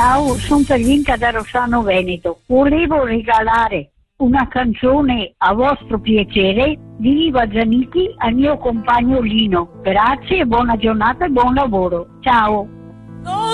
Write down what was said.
Ciao, sono Terlinca da Rossano Veneto. Volevo regalare una canzone a vostro piacere di Iva Zanicchi al mio compagno Lino. Grazie, buona giornata e buon lavoro. Ciao.